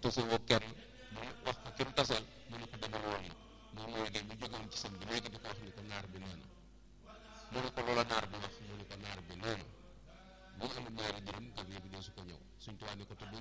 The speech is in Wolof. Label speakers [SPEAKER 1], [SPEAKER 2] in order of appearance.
[SPEAKER 1] tase woo kenn mu wax ko kenn tasal mu ne ko demal woon la moom mooy gën ñu jógoon ci sëñ bi léegi di ko wax ni ko naar bi nee na mu ne ko loola naar bi wax mu ne ko naar bi nee na bu ñu amul ñaari dërëm gab yi bi dee su ko ñëw suñ tuwaa ne ko te